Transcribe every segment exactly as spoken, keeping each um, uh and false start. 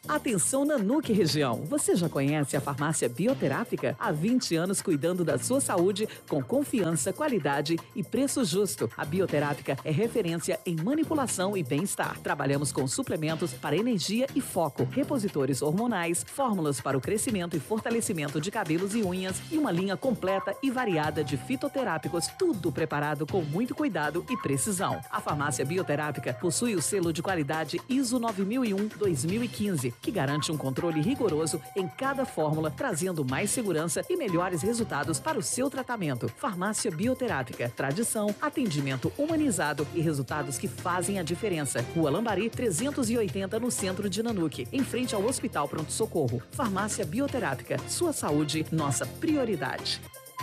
Atenção Nanuque região. Você já conhece a farmácia Bioterápica? Há vinte anos cuidando da sua saúde com confiança, qualidade e preço justo. A Bioterápica é referência em manipulação e bem-estar. Trabalhamos com suplementos para energia e foco, repositores hormonais, fórmulas para o crescimento e fortalecimento de cabelos e unhas e uma linha completa e variada de fitoterápicos, tudo preparado com muito cuidado e precisão. A farmácia Bioterápica possui o selo de qualidade I S O nove mil e um dois mil e quinze, que garante um controle rigoroso em cada fórmula, trazendo mais segurança e melhores resultados para o seu tratamento. Farmácia Bioterápica, tradição, atendimento humanizado e resultados que fazem a diferença. Rua Lambari, trezentos e oitenta, no centro de Nanuque, em frente ao Hospital Pronto Socorro. Farmácia Bioterápica, sua saúde, nossa prioridade.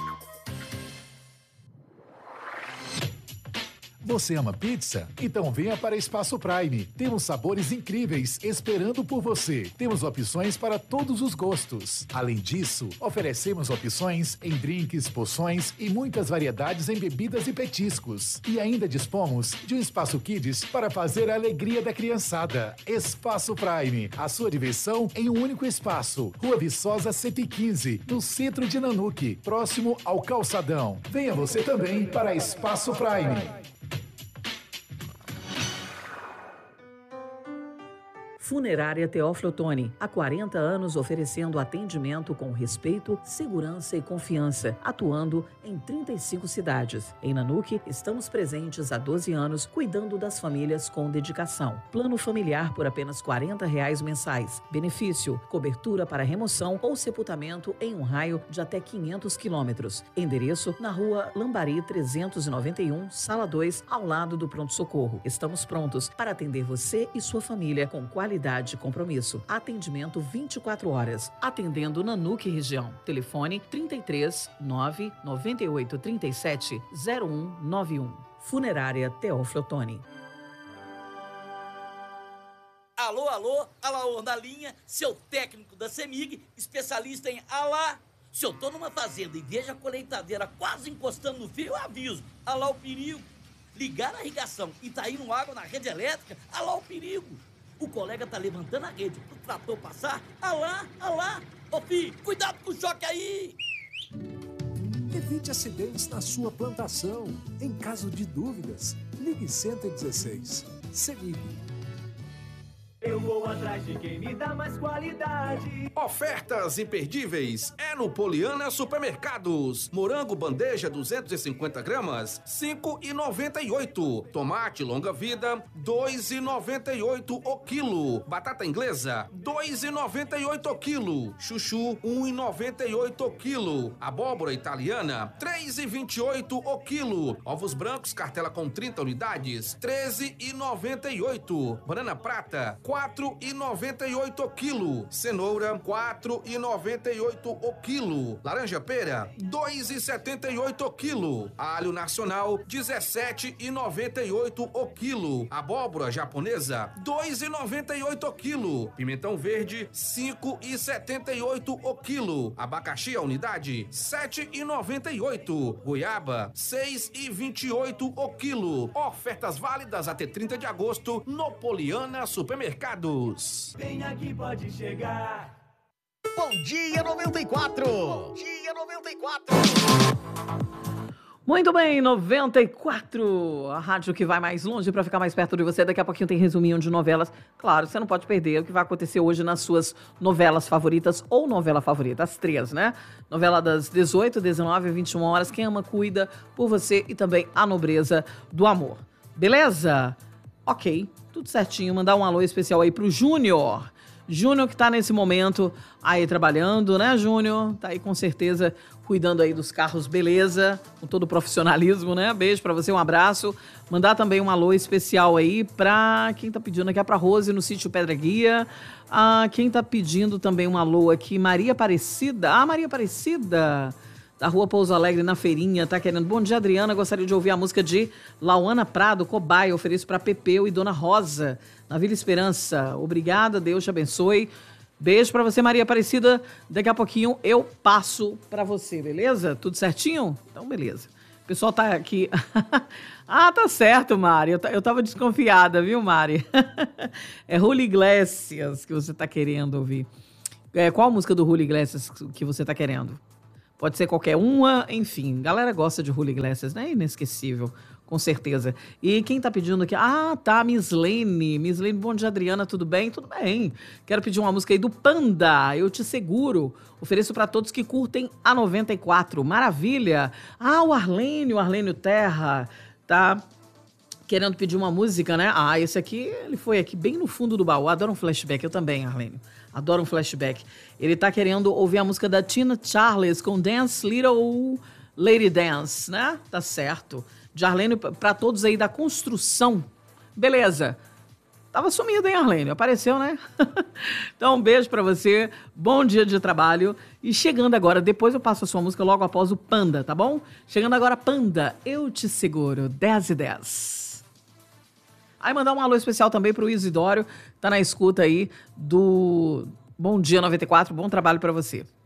Você ama pizza? Então venha para Espaço Prime. Temos sabores incríveis esperando por você. Temos opções para todos os gostos. Além disso, oferecemos opções em drinks, poções e muitas variedades em bebidas e petiscos. E ainda dispomos de um Espaço Kids para fazer a alegria da criançada. Espaço Prime, a sua diversão em um único espaço. Rua Viçosa cento e quinze, no centro de Nanuque, próximo ao Calçadão. Venha você também para Espaço Prime. Funerária Teófilo Otoni, há quarenta anos oferecendo atendimento com respeito, segurança e confiança, atuando em trinta e cinco cidades. Em Nanuque, estamos presentes há doze anos, cuidando das famílias com dedicação. Plano familiar por apenas quarenta reais mensais. Benefício, cobertura para remoção ou sepultamento em um raio de até quinhentos quilômetros. Endereço na rua Lambari trezentos e noventa e um, sala dois, ao lado do pronto-socorro. Estamos prontos para atender você e sua família com qualidade e compromisso. Atendimento vinte e quatro horas. Atendendo Nanuque região. Telefone trinta e três, nove, noventa e oito, trinta e sete, zero um nove um. Funerária Teófilo Otoni. Alô, alô, Alaor na linha, seu técnico da CEMIG, especialista em alá. Se eu tô numa fazenda e vejo a colheitadeira quase encostando no fio, eu aviso. Alá o perigo. Ligar a irrigação e tá indo água na rede elétrica, alá o perigo. O colega tá levantando a rede pro trator passar. Alá, alá. Ô filho, cuidado com o choque aí. Evite acidentes na sua plantação. Em caso de dúvidas, ligue cento e dezesseis. CEMIG. Eu vou atrás de quem me dá mais qualidade. Ofertas imperdíveis é no Poliana Supermercados. Morango bandeja duzentos e cinquenta gramas, cinco reais e noventa e oito centavos. Tomate longa vida, dois reais e noventa e oito centavos o quilo. Batata inglesa, dois reais e noventa e oito centavos o quilo. Chuchu, um real e noventa e oito centavos o quilo. Abóbora italiana, três reais e vinte e oito centavos o quilo. Ovos brancos, cartela com trinta unidades, treze reais e noventa e oito centavos. Banana prata, quatro reais e noventa e oito centavos o quilo. Cenoura, quatro reais e noventa e oito centavos o quilo. Laranja pera, dois reais e setenta e oito centavos o quilo. Alho nacional, dezessete reais e noventa e oito centavos o quilo. Abóbora japonesa, dois reais e noventa e oito centavos o quilo. Pimentão verde, cinco reais e setenta e oito centavos o quilo. Abacaxi a unidade, sete reais e noventa e oito centavos. Goiaba, seis reais e vinte e oito centavos o quilo. Ofertas válidas até trinta de agosto no Poliana Supermercados. Vem aqui, pode chegar. Bom dia noventa e quatro. Bom dia noventa e quatro. Muito bem, noventa e quatro, a rádio que vai mais longe para ficar mais perto de você. Daqui a pouquinho tem resuminho de novelas. Claro, você não pode perder o que vai acontecer hoje nas suas novelas favoritas ou novela favorita, as três, né? Novela das dezoito, dezenove e vinte e uma horas. Quem ama, cuida por você e também a nobreza do amor. Beleza? Ok, tudo certinho. Mandar um alô especial aí pro Júnior. Júnior que tá nesse momento aí trabalhando, né, Júnior? Tá aí com certeza cuidando aí dos carros, beleza? Com todo o profissionalismo, né? Beijo pra você, um abraço. Mandar também um alô especial aí pra quem tá pedindo aqui, é pra Rose no sítio Pedra Guia. Ah, quem tá pedindo também um alô aqui, Maria Aparecida. Ah, Maria Aparecida, da Rua Pouso Alegre, na Feirinha, tá querendo. Bom dia, Adriana, gostaria de ouvir a música de Lauana Prado, Cobaia, ofereço pra Pepeu e Dona Rosa, na Vila Esperança. Obrigada, Deus te abençoe. Beijo pra você, Maria Aparecida. Daqui a pouquinho eu passo pra você, beleza? Tudo certinho? Então, beleza. O pessoal tá aqui... Ah, tá certo, Mari. Eu, eu tava desconfiada, viu, Mari? É Julio Iglesias que você tá querendo ouvir. É, qual a música do Julio Iglesias que você tá querendo? Pode ser qualquer uma, enfim. Galera gosta de Julio Iglesias, né? Inesquecível, com certeza. E quem tá pedindo aqui? Ah, tá, Miss Lene. Miss Lene, bom dia, Adriana, tudo bem? Tudo bem. Quero pedir uma música aí do Panda, Eu Te Seguro. Ofereço para todos que curtem a noventa e quatro. Maravilha. Ah, o Arlênio, Arlênio Terra, tá querendo pedir uma música, né? Ah, esse aqui, ele foi aqui bem no fundo do baú. Adoro um flashback, eu também, Arlênio. Adoro um flashback. Ele tá querendo ouvir a música da Tina Charles com Dance Little Lady Dance, né? Tá certo. De Arlênio para todos aí da construção. Beleza. Tava sumido, hein, Arlênio? Apareceu, né? Então, um beijo pra você. Bom dia de trabalho. E chegando agora, depois eu passo a sua música logo após o Panda, tá bom? Chegando agora, Panda, Eu Te Seguro, dez e dez. Aí mandar um alô especial também pro Isidório, tá na escuta aí do Bom Dia noventa e quatro. Bom trabalho pra você.